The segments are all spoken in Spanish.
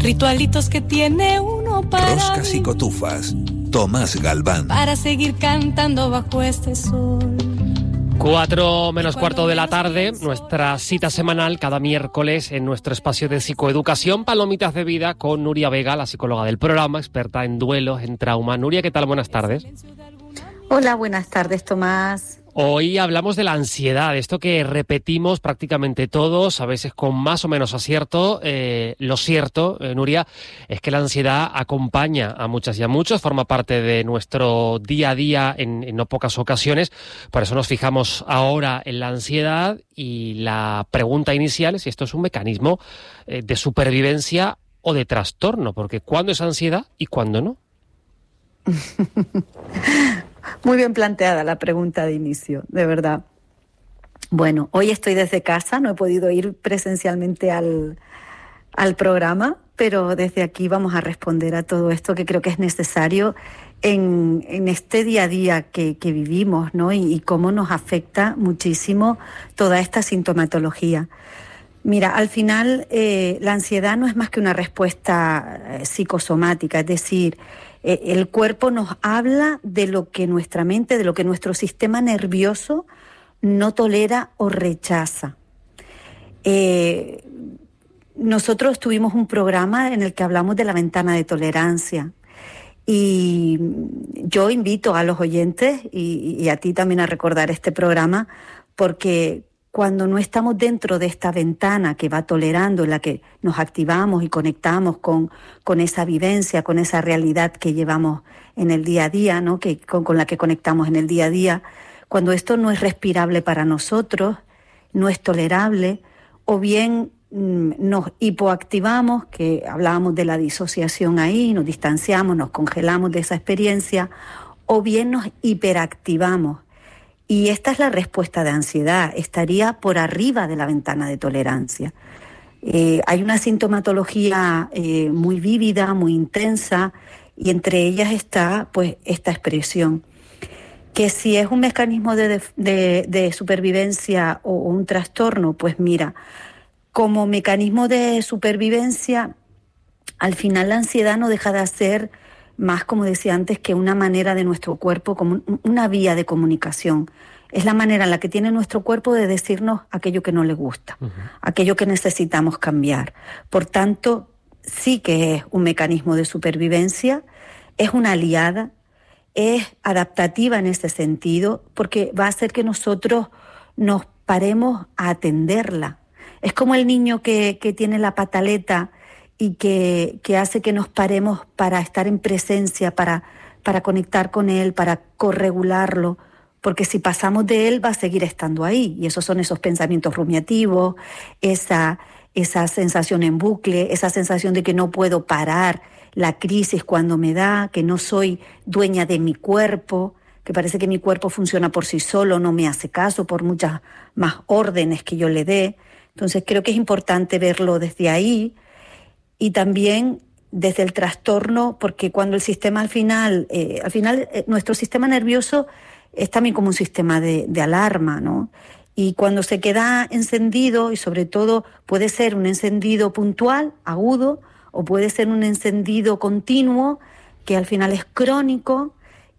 ritualitos que tiene uno para Roscas y cotufas. Tomás Galván. Para seguir cantando bajo este sol. 4 menos cuarto de la tarde, nuestra cita semanal cada miércoles en nuestro espacio de psicoeducación, Palomitas de Vida, con Nuria Vega, la psicóloga del programa, experta en duelos, en trauma. Nuria, ¿qué tal? Buenas tardes. Hola, buenas tardes, Tomás. Hoy hablamos de la ansiedad, esto que repetimos prácticamente todos, a veces con más o menos acierto. Lo cierto, Nuria, es que la ansiedad acompaña a muchas y a muchos, forma parte de nuestro día a día en no pocas ocasiones. Por eso nos fijamos ahora en la ansiedad y la pregunta inicial es si esto es un mecanismo de supervivencia o de trastorno, porque ¿cuándo es ansiedad y cuándo no? Muy bien planteada la pregunta de inicio, de verdad. Bueno, hoy estoy desde casa, no he podido ir presencialmente al programa, pero desde aquí vamos a responder a todo esto que creo que es necesario en este día a día que vivimos, ¿no? Y cómo nos afecta muchísimo toda esta sintomatología. Mira, al final la ansiedad no es más que una respuesta psicosomática, es decir, el cuerpo nos habla de lo que nuestra mente, de lo que nuestro sistema nervioso no tolera o rechaza. Nosotros tuvimos un programa en el que hablamos de la ventana de tolerancia y yo invito a los oyentes y a ti también a recordar este programa, porque cuando no estamos dentro de esta ventana que va tolerando, en la que nos activamos y conectamos con esa vivencia, con esa realidad que llevamos en el día a día, ¿no? Con la que conectamos en el día a día, cuando esto no es respirable para nosotros, no es tolerable, o bien nos hipoactivamos, que hablábamos de la disociación ahí, nos distanciamos, nos congelamos de esa experiencia, o bien nos hiperactivamos. Y esta es la respuesta de ansiedad, estaría por arriba de la ventana de tolerancia. Hay una sintomatología muy vívida, muy intensa, y entre ellas está pues esta expresión, que si es un mecanismo de supervivencia o un trastorno, pues mira, como mecanismo de supervivencia, al final la ansiedad no deja de ser más, como decía antes, que una manera de nuestro cuerpo, como una vía de comunicación. Es la manera en la que tiene nuestro cuerpo de decirnos aquello que no le gusta, aquello que necesitamos cambiar. Por tanto, sí que es un mecanismo de supervivencia, es una aliada, es adaptativa en ese sentido, porque va a hacer que nosotros nos paremos a atenderla. Es como el niño que tiene la pataleta y que hace que nos paremos para estar en presencia, para conectar con él, para corregularlo, porque si pasamos de él va a seguir estando ahí, y esos son esos pensamientos rumiativos, esa sensación en bucle, esa sensación de que no puedo parar la crisis cuando me da, que no soy dueña de mi cuerpo, que parece que mi cuerpo funciona por sí solo, no me hace caso por muchas más órdenes que yo le dé. Entonces creo que es importante verlo desde ahí, y también desde el trastorno, porque cuando el sistema al final nuestro sistema nervioso es también como un sistema de alarma, ¿no? Y cuando se queda encendido, y sobre todo puede ser un encendido puntual, agudo, o puede ser un encendido continuo, que al final es crónico,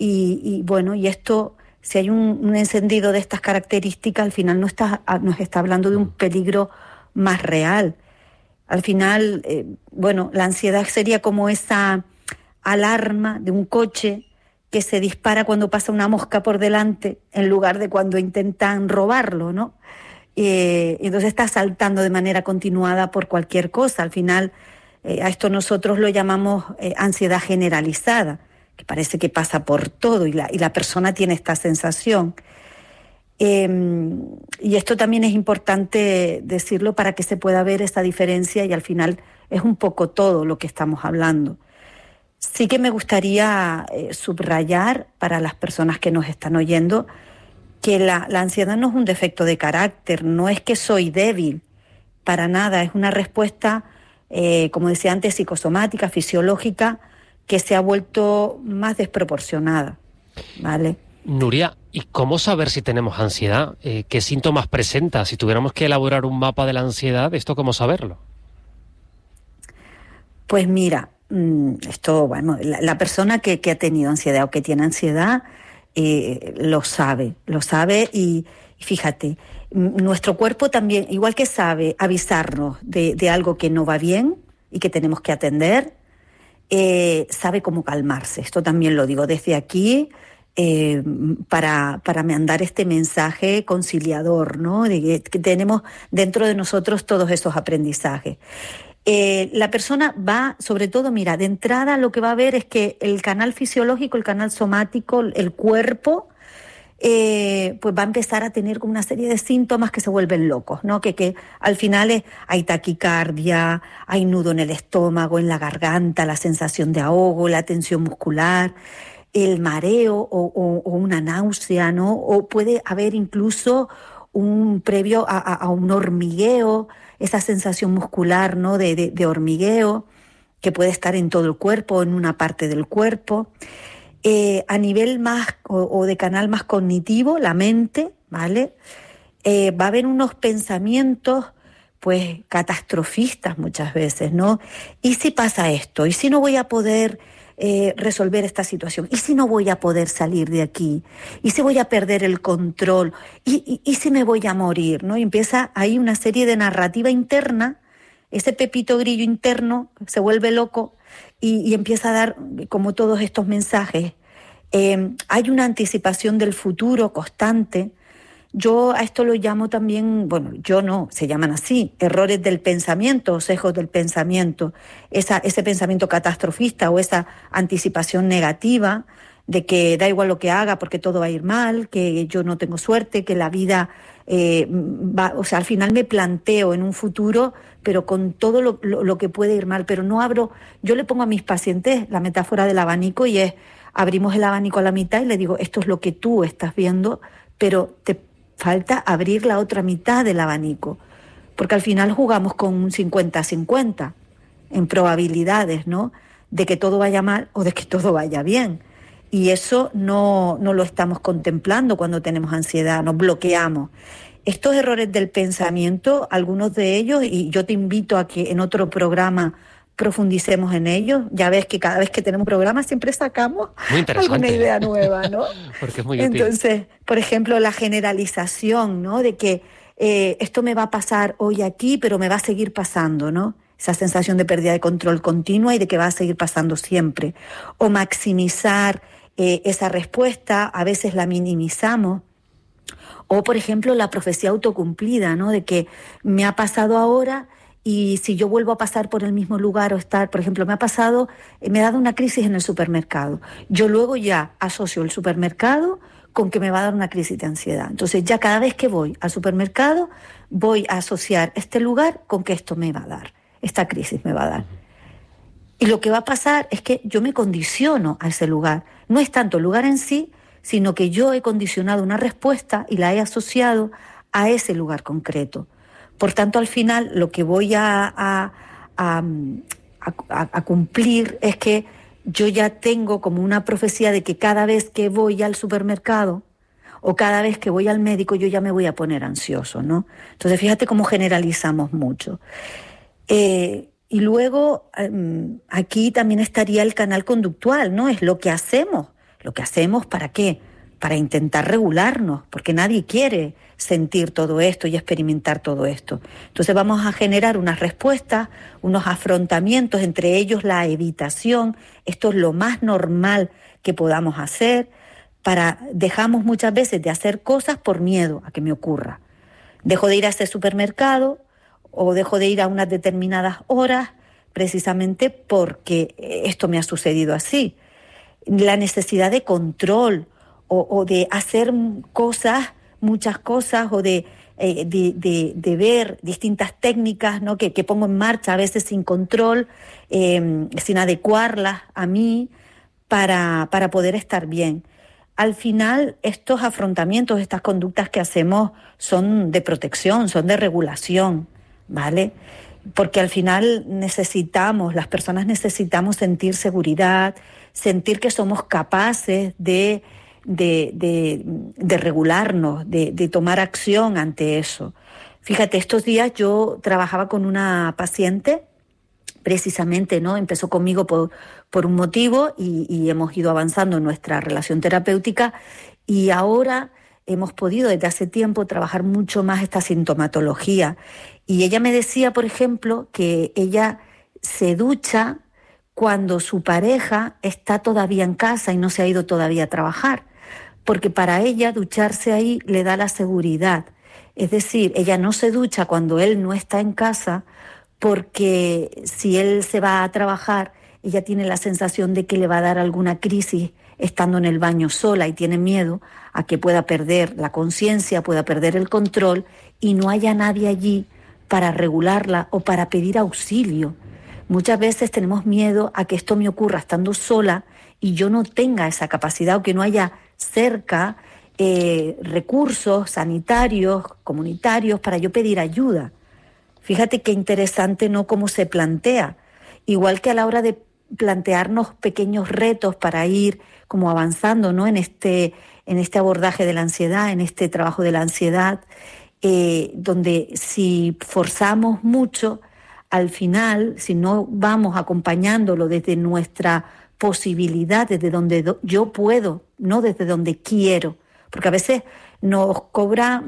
y esto, si hay un encendido de estas características, al final nos está hablando de un peligro más real. Al final, la ansiedad sería como esa alarma de un coche que se dispara cuando pasa una mosca por delante en lugar de cuando intentan robarlo, ¿no? Entonces está saltando de manera continuada por cualquier cosa. Al final, a esto nosotros lo llamamos ansiedad generalizada, que parece que pasa por todo y la persona tiene esta sensación. Y esto también es importante decirlo para que se pueda ver esa diferencia, y al final es un poco todo lo que estamos hablando. Sí que me gustaría subrayar para las personas que nos están oyendo que la ansiedad no es un defecto de carácter, no es que soy débil, para nada, es una respuesta, como decía antes, psicosomática, fisiológica, que se ha vuelto más desproporcionada, ¿vale? Nuria, ¿y cómo saber si tenemos ansiedad? ¿Qué síntomas presenta? Si tuviéramos que elaborar un mapa de la ansiedad, ¿esto cómo saberlo? Pues mira, esto, bueno, la persona que ha tenido ansiedad o que tiene ansiedad lo sabe y fíjate, nuestro cuerpo también, igual que sabe avisarnos de algo que no va bien y que tenemos que atender, sabe cómo calmarse. Esto también lo digo desde aquí para mandar este mensaje conciliador, ¿no? De que tenemos dentro de nosotros todos esos aprendizajes. La persona va, sobre todo, mira, de entrada lo que va a ver es que el canal fisiológico, el canal somático, el cuerpo, pues va a empezar a tener como una serie de síntomas que se vuelven locos, ¿no? Que al final hay taquicardia, hay nudo en el estómago, en la garganta, la sensación de ahogo, la tensión muscular, el mareo o una náusea, ¿no? O puede haber incluso un previo a un hormigueo, esa sensación muscular, ¿no? de hormigueo, que puede estar en todo el cuerpo o en una parte del cuerpo. A nivel más o de canal más cognitivo, la mente, ¿vale? Va a haber unos pensamientos pues catastrofistas muchas veces, ¿no? ¿Y si pasa esto? ¿Y si no voy a poder resolver esta situación? ¿Y si no voy a poder salir de aquí? ¿Y si voy a perder el control? ¿Y si me voy a morir? ¿No? Y empieza ahí una serie de narrativa interna, ese Pepito Grillo interno se vuelve loco y empieza a dar como todos estos mensajes. Hay una anticipación del futuro constante. Yo a esto lo llamo también, bueno, yo no, se llaman así, errores del pensamiento o sesgos del pensamiento. Ese pensamiento catastrofista o esa anticipación negativa de que da igual lo que haga porque todo va a ir mal, que yo no tengo suerte, que la vida o sea, al final me planteo en un futuro, pero con todo lo que puede ir mal, pero no abro. Yo le pongo a mis pacientes la metáfora del abanico y es, abrimos el abanico a la mitad y le digo, esto es lo que tú estás viendo, pero te falta abrir la otra mitad del abanico, porque al final jugamos con un 50-50 en probabilidades, ¿no? De que todo vaya mal o de que todo vaya bien. Y eso no lo estamos contemplando cuando tenemos ansiedad, nos bloqueamos. Estos errores del pensamiento, algunos de ellos, y yo te invito a que en otro programa profundicemos en ellos. Ya ves que cada vez que tenemos programas siempre sacamos alguna idea nueva, ¿no? Porque es muy útil. Entonces, por ejemplo, la generalización, ¿no? De que esto me va a pasar hoy aquí, pero me va a seguir pasando, ¿no? Esa sensación de pérdida de control continua y de que va a seguir pasando siempre. O maximizar esa respuesta, a veces la minimizamos. O, por ejemplo, la profecía autocumplida, ¿no? De que me ha pasado ahora y si yo vuelvo a pasar por el mismo lugar o estar, por ejemplo, me ha dado una crisis en el supermercado. Yo luego ya asocio el supermercado con que me va a dar una crisis de ansiedad. Entonces ya cada vez que voy al supermercado voy a asociar este lugar con que esto me va a dar, esta crisis me va a dar. Y lo que va a pasar es que yo me condiciono a ese lugar. No es tanto el lugar en sí, sino que yo he condicionado una respuesta y la he asociado a ese lugar concreto. Por tanto, al final, lo que voy a cumplir es que yo ya tengo como una profecía de que cada vez que voy al supermercado o cada vez que voy al médico, yo ya me voy a poner ansioso, ¿no? Entonces, fíjate cómo generalizamos mucho. Y luego, aquí también estaría el canal conductual, ¿no? Es lo que hacemos. ¿Lo que hacemos para qué? Para intentar regularnos, porque nadie quiere sentir todo esto y experimentar todo esto. Entonces vamos a generar unas respuestas, unos afrontamientos, entre ellos la evitación. Esto es lo más normal que podamos hacer. Dejamos muchas veces de hacer cosas por miedo a que me ocurra. Dejo de ir a ese supermercado o dejo de ir a unas determinadas horas precisamente porque esto me ha sucedido así. La necesidad de control o de hacer cosas, muchas cosas, o de ver distintas técnicas, ¿no? que pongo en marcha a veces sin control, sin adecuarlas a mí para poder estar bien. Al final, estos afrontamientos, estas conductas que hacemos son de protección, son de regulación, ¿vale? Porque al final las personas necesitamos sentir seguridad, sentir que somos capaces de regularnos, de tomar acción ante eso. Fíjate, estos días yo trabajaba con una paciente precisamente, ¿no? Empezó conmigo por un motivo y hemos ido avanzando en nuestra relación terapéutica y ahora hemos podido desde hace tiempo trabajar mucho más esta sintomatología. Y ella me decía, por ejemplo, que ella se ducha cuando su pareja está todavía en casa y no se ha ido todavía a trabajar, porque para ella ducharse ahí le da la seguridad. Es decir, ella no se ducha cuando él no está en casa, porque si él se va a trabajar, ella tiene la sensación de que le va a dar alguna crisis estando en el baño sola y tiene miedo a que pueda perder la conciencia, pueda perder el control y no haya nadie allí para regularla o para pedir auxilio. Muchas veces tenemos miedo a que esto me ocurra estando sola y yo no tenga esa capacidad o que no haya cerca recursos sanitarios, comunitarios para yo pedir ayuda. Fíjate qué interesante, ¿no?, cómo se plantea. Igual que a la hora de plantearnos pequeños retos para ir como avanzando, ¿no?, en este abordaje de la ansiedad, en este trabajo de la ansiedad, donde si forzamos mucho, al final, si no vamos acompañándolo desde nuestra posibilidad, desde donde yo puedo, no desde donde quiero, porque a veces nos cobra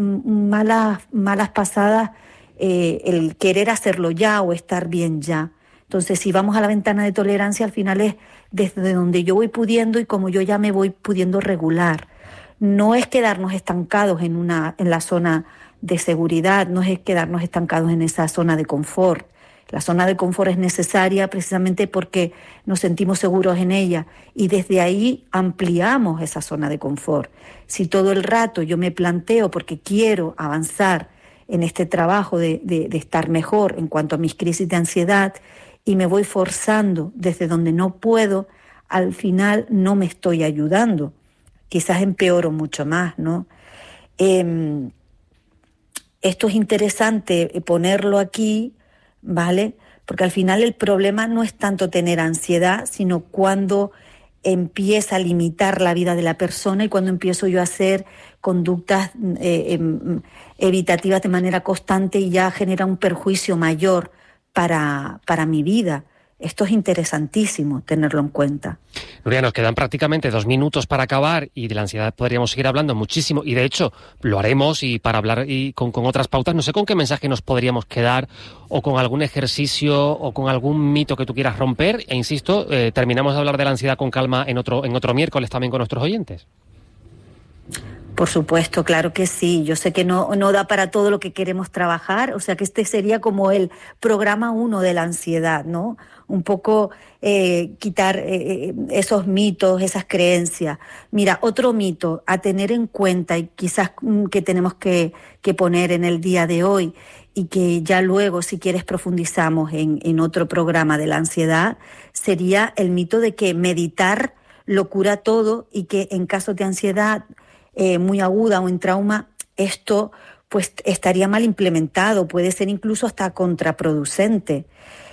malas pasadas el querer hacerlo ya o estar bien ya. Entonces, si vamos a la ventana de tolerancia, al final es desde donde yo voy pudiendo y como yo ya me voy pudiendo regular. No es quedarnos estancados en la zona de seguridad, no es quedarnos estancados en esa zona de confort. La zona de confort es necesaria precisamente porque nos sentimos seguros en ella y desde ahí ampliamos esa zona de confort. Si todo el rato yo me planteo porque quiero avanzar en este trabajo de estar mejor en cuanto a mis crisis de ansiedad y me voy forzando desde donde no puedo, al final no me estoy ayudando. Quizás empeoro mucho más, ¿no? Esto es interesante ponerlo aquí, ¿vale? Porque al final el problema no es tanto tener ansiedad, sino cuando empieza a limitar la vida de la persona y cuando empiezo yo a hacer conductas evitativas de manera constante y ya genera un perjuicio mayor para mi vida. Esto es interesantísimo tenerlo en cuenta. Nuria, nos quedan prácticamente 2 minutos para acabar y de la ansiedad podríamos seguir hablando muchísimo y de hecho lo haremos y para hablar y con otras pautas. No sé con qué mensaje nos podríamos quedar o con algún ejercicio o con algún mito que tú quieras romper e insisto, terminamos de hablar de la ansiedad con calma en otro miércoles también con nuestros oyentes. Por supuesto, claro que sí. Yo sé que no da para todo lo que queremos trabajar, o sea que este sería como el programa 1 de la ansiedad, ¿no? Un poco quitar esos mitos, esas creencias. Mira, otro mito a tener en cuenta y quizás que tenemos que poner en el día de hoy y que ya luego, si quieres, profundizamos en otro programa de la ansiedad, sería el mito de que meditar lo cura todo y que en casos de ansiedad muy aguda o en trauma, esto pues estaría mal implementado, puede ser incluso hasta contraproducente.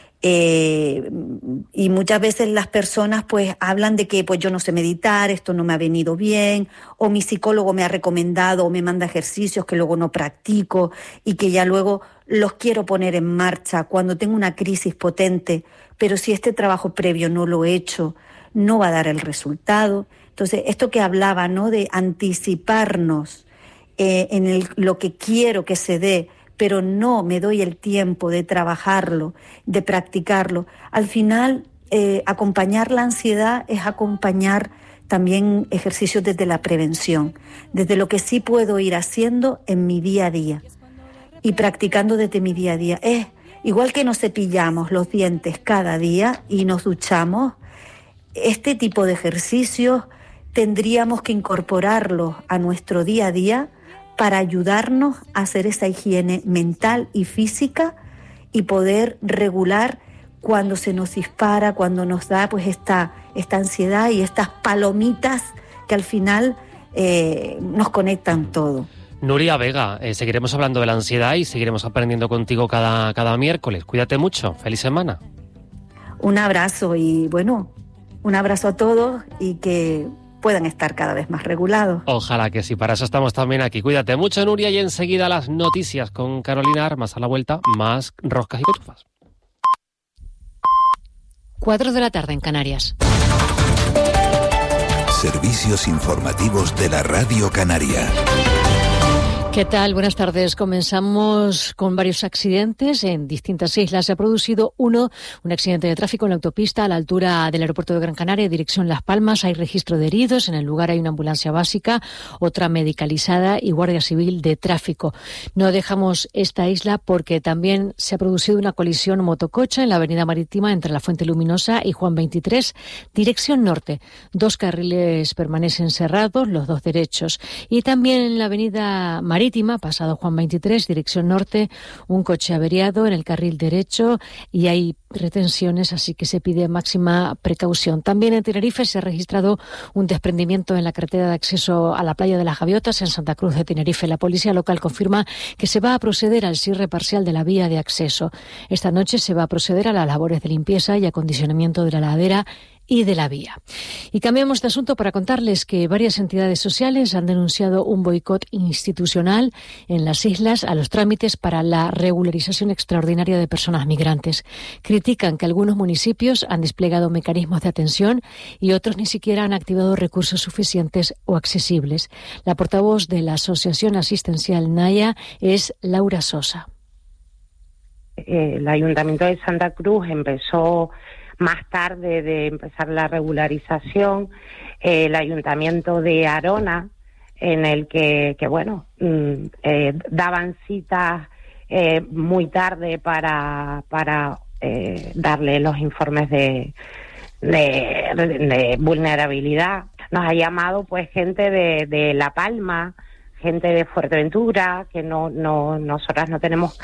Y muchas veces las personas pues hablan de que pues yo no sé meditar, esto no me ha venido bien, o mi psicólogo me ha recomendado o me manda ejercicios que luego no practico y que ya luego los quiero poner en marcha cuando tengo una crisis potente, pero si este trabajo previo no lo he hecho, no va a dar el resultado. Entonces, esto que hablaba, ¿no?, de anticiparnos lo que quiero que se dé, pero no me doy el tiempo de trabajarlo, de practicarlo. Al final, acompañar la ansiedad es acompañar también ejercicios desde la prevención, desde lo que sí puedo ir haciendo en mi día a día y practicando desde mi día a día. Es igual que nos cepillamos los dientes cada día y nos duchamos, este tipo de ejercicios tendríamos que incorporarlos a nuestro día a día para ayudarnos a hacer esa higiene mental y física y poder regular cuando se nos dispara, cuando nos da pues esta ansiedad y estas palomitas que al final nos conectan todo. Nuria Vega, seguiremos hablando de la ansiedad y seguiremos aprendiendo contigo cada miércoles. Cuídate mucho, feliz semana. Un abrazo y bueno, un abrazo a todos y que puedan estar cada vez más regulados. Ojalá que sí, para eso estamos también aquí. Cuídate mucho, Nuria, y enseguida las noticias con Carolina Armas. A la vuelta, más roscas y cotufas. 4 de la tarde en Canarias. Servicios informativos de la Radio Canaria. ¿Qué tal? Buenas tardes. Comenzamos con varios accidentes en distintas islas. Se ha producido un accidente de tráfico en la autopista a la altura del aeropuerto de Gran Canaria, dirección Las Palmas. Hay registro de heridos. En el lugar hay una ambulancia básica, otra medicalizada y Guardia Civil de Tráfico. No dejamos esta isla porque también se ha producido una colisión motocoche en la avenida Marítima entre la Fuente Luminosa y Juan 23, dirección norte. 2 carriles permanecen cerrados, los 2 derechos. Y también en la avenida Marítima, pasado Juan 23, dirección norte, un coche averiado en el carril derecho y hay retenciones, así que se pide máxima precaución. También en Tenerife se ha registrado un desprendimiento en la carretera de acceso a la playa de las Gaviotas en Santa Cruz de Tenerife. La policía local confirma que se va a proceder al cierre parcial de la vía de acceso. Esta noche se va a proceder a las labores de limpieza y acondicionamiento de la ladera y de la vía. Y cambiamos de asunto para contarles que varias entidades sociales han denunciado un boicot institucional en las islas a los trámites para la regularización extraordinaria de personas migrantes. Critican que algunos municipios han desplegado mecanismos de atención y otros ni siquiera han activado recursos suficientes o accesibles. La portavoz de la Asociación Asistencial Naya es Laura Sosa. El Ayuntamiento de Santa Cruz empezó más tarde de empezar la regularización, el Ayuntamiento de Arona, en el que daban citas muy tarde para darle los informes de vulnerabilidad. Nos ha llamado pues gente de La Palma, gente de Fuerteventura, que nosotras no tenemos